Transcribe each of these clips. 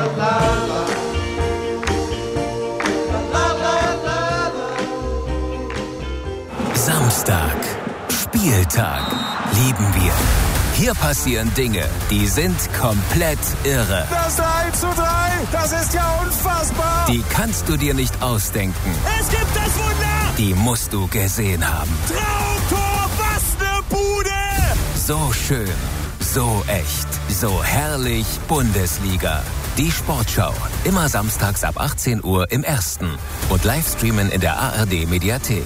Samstag, Spieltag, lieben wir. Hier passieren Dinge, die sind komplett irre. Das 3:3, das ist ja unfassbar. Die kannst du dir nicht ausdenken. Es gibt das Wunder. Die musst du gesehen haben. Traumtor, was ne Bude. So schön, so echt, so herrlich Bundesliga. Die Sportschau, immer samstags ab 18 Uhr im Ersten und Livestreamen in der ARD-Mediathek.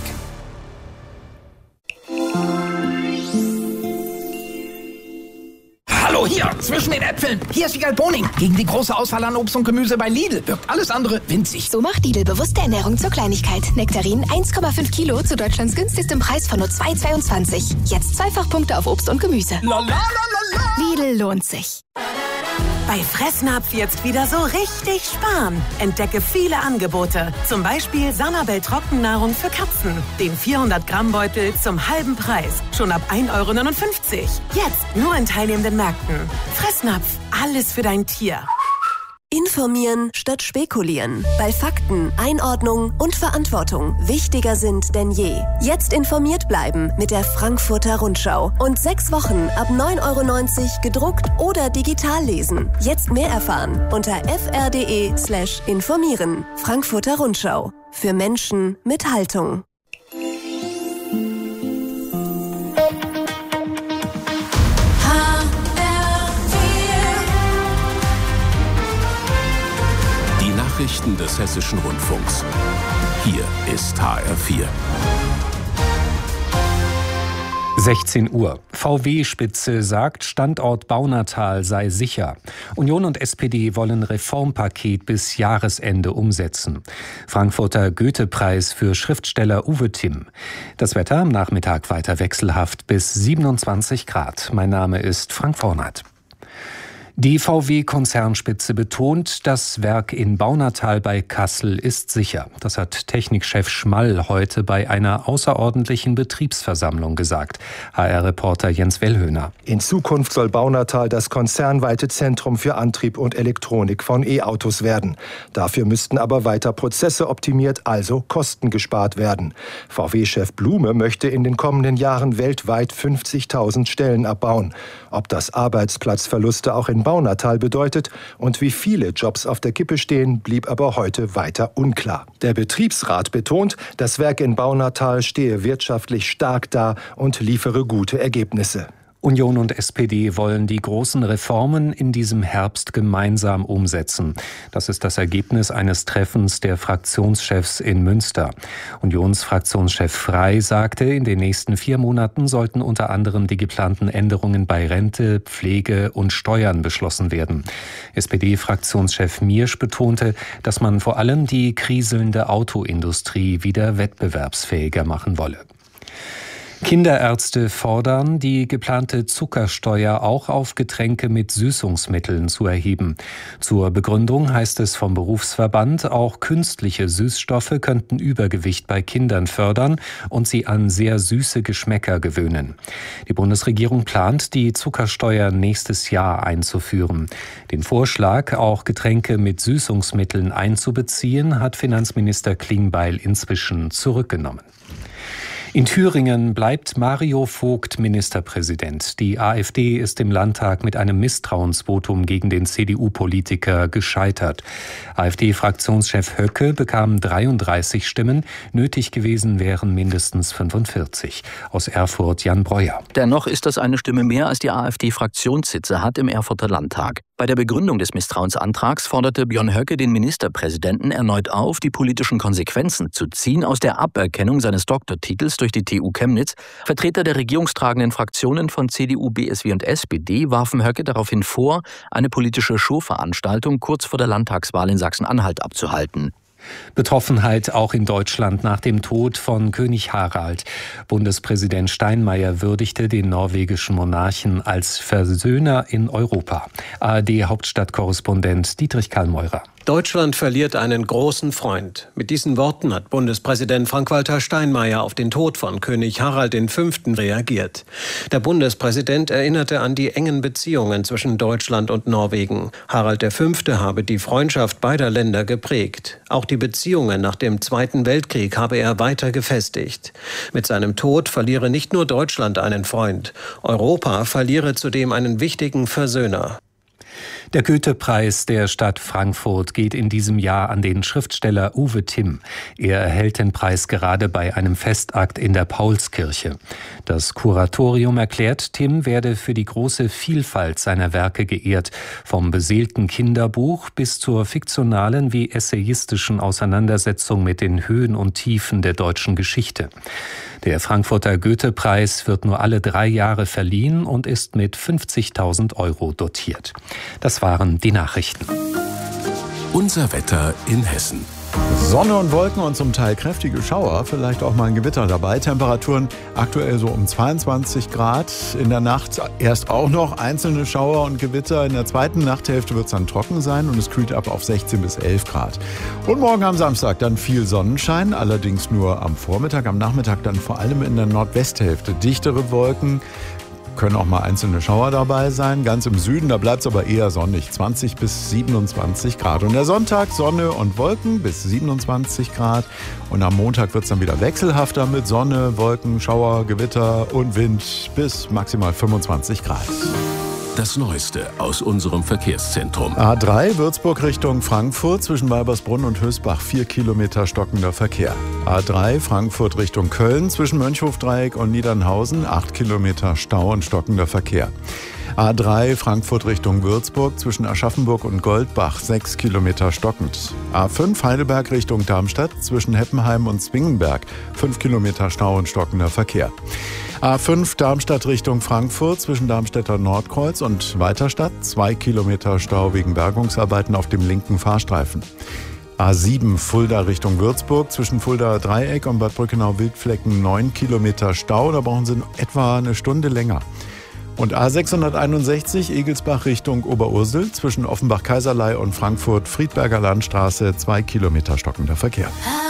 Hallo, hier, zwischen den Äpfeln. Hier ist Wiegald Boning. Gegen die große Auswahl an Obst und Gemüse bei Lidl wirkt alles andere winzig. So macht Lidl bewusste Ernährung zur Kleinigkeit. Nektarinen 1,5 Kilo zu Deutschlands günstigstem Preis von nur 2,22. Jetzt Zweifachpunkte auf Obst und Gemüse. Lidl lohnt sich. Bei Fressnapf jetzt wieder so richtig sparen. Entdecke viele Angebote. Zum Beispiel Sanabel Trockennahrung für Katzen. Den 400-Gramm-Beutel zum halben Preis. Schon ab 1,59 €. Jetzt nur in teilnehmenden Märkten. Fressnapf, alles für dein Tier. Informieren statt spekulieren. Weil Fakten, Einordnung und Verantwortung wichtiger sind denn je. Jetzt informiert bleiben mit der Frankfurter Rundschau. Und 6 Wochen ab 9,90 € gedruckt oder digital lesen. Jetzt mehr erfahren unter fr.de/informieren. Frankfurter Rundschau. Für Menschen mit Haltung. Nachrichten des Hessischen Rundfunks. Hier ist HR4. 16 Uhr. VW-Spitze sagt, Standort Baunatal sei sicher. Union und SPD wollen Reformpaket bis Jahresende umsetzen. Frankfurter Goethe-Preis für Schriftsteller Uwe Timm. Das Wetter am Nachmittag weiter wechselhaft bis 27 Grad. Mein Name ist Frank Vornat. Die VW-Konzernspitze betont, das Werk in Baunatal bei Kassel ist sicher. Das hat Technikchef Schmall heute bei einer außerordentlichen Betriebsversammlung gesagt. HR-Reporter Jens Wellhöhner. In Zukunft soll Baunatal das konzernweite Zentrum für Antrieb und Elektronik von E-Autos werden. Dafür müssten aber weiter Prozesse optimiert, also Kosten gespart werden. VW-Chef Blume möchte in den kommenden Jahren weltweit 50.000 Stellen abbauen. Ob das Arbeitsplatzverluste auch in Baunatal bedeutet und wie viele Jobs auf der Kippe stehen, blieb aber heute weiter unklar. Der Betriebsrat betont, das Werk in Baunatal stehe wirtschaftlich stark da und liefere gute Ergebnisse. Union und SPD wollen die großen Reformen in diesem Herbst gemeinsam umsetzen. Das ist das Ergebnis eines Treffens der Fraktionschefs in Münster. Unionsfraktionschef Frey sagte, in den nächsten 4 Monaten sollten unter anderem die geplanten Änderungen bei Rente, Pflege und Steuern beschlossen werden. SPD-Fraktionschef Miersch betonte, dass man vor allem die kriselnde Autoindustrie wieder wettbewerbsfähiger machen wolle. Kinderärzte fordern, die geplante Zuckersteuer auch auf Getränke mit Süßungsmitteln zu erheben. Zur Begründung heißt es vom Berufsverband, auch künstliche Süßstoffe könnten Übergewicht bei Kindern fördern und sie an sehr süße Geschmäcker gewöhnen. Die Bundesregierung plant, die Zuckersteuer nächstes Jahr einzuführen. Den Vorschlag, auch Getränke mit Süßungsmitteln einzubeziehen, hat Finanzminister Klingbeil inzwischen zurückgenommen. In Thüringen bleibt Mario Vogt Ministerpräsident. Die AfD ist im Landtag mit einem Misstrauensvotum gegen den CDU-Politiker gescheitert. AfD-Fraktionschef Höcke bekam 33 Stimmen. Nötig gewesen wären mindestens 45. Aus Erfurt Jan Breuer. Dennoch ist das eine Stimme mehr, als die AfD Fraktionssitze hat im Erfurter Landtag. Bei der Begründung des Misstrauensantrags forderte Björn Höcke den Ministerpräsidenten erneut auf, die politischen Konsequenzen zu ziehen aus der Aberkennung seines Doktortitels durch die TU Chemnitz. Vertreter der regierungstragenden Fraktionen von CDU, BSW und SPD warfen Höcke daraufhin vor, eine politische Showveranstaltung kurz vor der Landtagswahl in Sachsen-Anhalt abzuhalten. Betroffenheit auch in Deutschland nach dem Tod von König Harald. Bundespräsident Steinmeier würdigte den norwegischen Monarchen als Versöhner in Europa. ARD-Hauptstadtkorrespondent Dietrich Kallmeurer. Deutschland verliert einen großen Freund. Mit diesen Worten hat Bundespräsident Frank-Walter Steinmeier auf den Tod von König Harald V. reagiert. Der Bundespräsident erinnerte an die engen Beziehungen zwischen Deutschland und Norwegen. Harald V. habe die Freundschaft beider Länder geprägt. Auch die Beziehungen nach dem Zweiten Weltkrieg habe er weiter gefestigt. Mit seinem Tod verliere nicht nur Deutschland einen Freund. Europa verliere zudem einen wichtigen Versöhner. Der Goethe-Preis der Stadt Frankfurt geht in diesem Jahr an den Schriftsteller Uwe Timm. Er erhält den Preis gerade bei einem Festakt in der Paulskirche. Das Kuratorium erklärt, Timm werde für die große Vielfalt seiner Werke geehrt, vom beseelten Kinderbuch bis zur fiktionalen wie essayistischen Auseinandersetzung mit den Höhen und Tiefen der deutschen Geschichte. Der Frankfurter Goethe-Preis wird nur alle 3 Jahre verliehen und ist mit 50.000 € dotiert. Das waren die Nachrichten. Unser Wetter in Hessen. Sonne und Wolken und zum Teil kräftige Schauer, vielleicht auch mal ein Gewitter dabei. Temperaturen aktuell so um 22 Grad. In der Nacht erst auch noch einzelne Schauer und Gewitter. In der zweiten Nachthälfte wird es dann trocken sein und es kühlt ab auf 16 bis 11 Grad. Und morgen am Samstag dann viel Sonnenschein, allerdings nur am Vormittag. Am Nachmittag dann vor allem in der Nordwesthälfte dichtere Wolken. Können auch mal einzelne Schauer dabei sein. Ganz im Süden, da bleibt es aber eher sonnig, 20 bis 27 Grad. Und der Sonntag Sonne und Wolken bis 27 Grad. Und am Montag wird es dann wieder wechselhafter mit Sonne, Wolken, Schauer, Gewitter und Wind bis maximal 25 Grad. Das Neueste aus unserem Verkehrszentrum. A3 Würzburg Richtung Frankfurt zwischen Weibersbrunn und Hösbach 4 Kilometer stockender Verkehr. A3 Frankfurt Richtung Köln zwischen Mönchhofdreieck und Niedernhausen 8 Kilometer Stau und stockender Verkehr. A3 Frankfurt Richtung Würzburg zwischen Aschaffenburg und Goldbach 6 Kilometer stockend. A5 Heidelberg Richtung Darmstadt zwischen Heppenheim und Zwingenberg 5 Kilometer Stau und stockender Verkehr. A5 Darmstadt Richtung Frankfurt zwischen Darmstädter Nordkreuz und Weiterstadt 2 Kilometer Stau wegen Bergungsarbeiten auf dem linken Fahrstreifen. A7 Fulda Richtung Würzburg zwischen Fuldaer Dreieck und Bad Brückenau-Wildflecken 9 Kilometer Stau, da brauchen Sie etwa eine Stunde länger. Und A661 Egelsbach Richtung Oberursel zwischen Offenbach-Kaiserlei und Frankfurt-Friedberger Landstraße 2 Kilometer stockender Verkehr.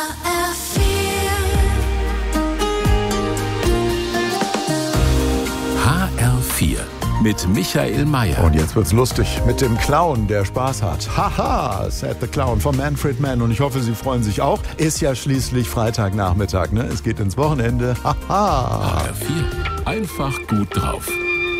HR4 mit Michael Mayer. Und jetzt wird's lustig mit dem Clown, der Spaß hat. Haha, said the Clown von Manfred Mann. Und ich hoffe, Sie freuen sich auch. Ist ja schließlich Freitagnachmittag, ne? Es geht ins Wochenende. Haha. HR4, einfach gut drauf.